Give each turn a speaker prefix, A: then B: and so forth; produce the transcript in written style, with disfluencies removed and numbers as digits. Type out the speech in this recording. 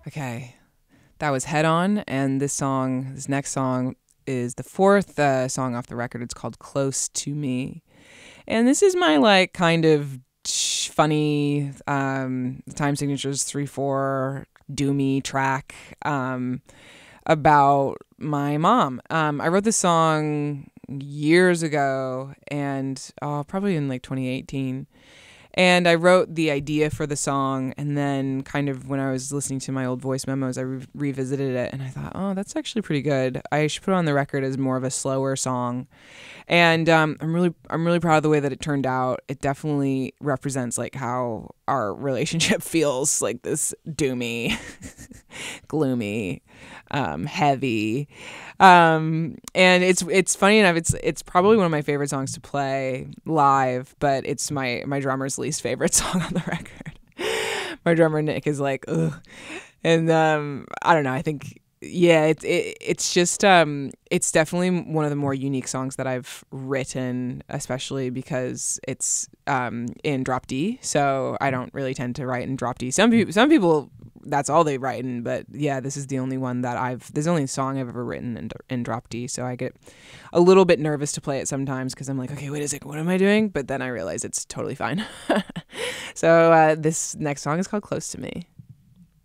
A: Okay, that was Head On, and this next song, is the fourth song off the record. It's called Close to Me. And this is my like kind of funny time signatures 3/4 doomy track about my mom. I wrote this song years ago, and probably in like 2018. And I wrote the idea for the song, and then kind of when I was listening to my old voice memos, I revisited it, and I thought, oh, that's actually pretty good. I should put it on the record as more of a slower song. And I'm really proud of the way that it turned out. It definitely represents like how our relationship feels, like this doomy, gloomy, heavy. And it's funny enough, it's probably one of my favorite songs to play live, but it's my drummer's least favorite song on the record. My drummer Nick is like, ugh. And I don't know, I think it's just it's definitely one of the more unique songs that I've written, especially because it's in drop D. So I don't really tend to write in drop D. Some people that's all they write in, but yeah, this is the only one that this is the only song I've ever written in drop D. So I get a little bit nervous to play it sometimes because I'm like, okay, wait a second, what am I doing? But then I realize it's totally fine. So this next song is called Close to Me.